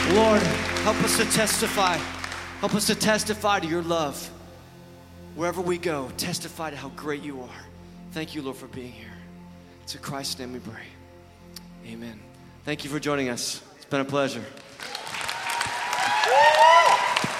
Lord, help us to testify. Help us to testify to your love. Wherever we go, testify to how great you are. Thank you, Lord, for being here. It's in Christ's name we pray. Amen. Thank you for joining us. It's been a pleasure.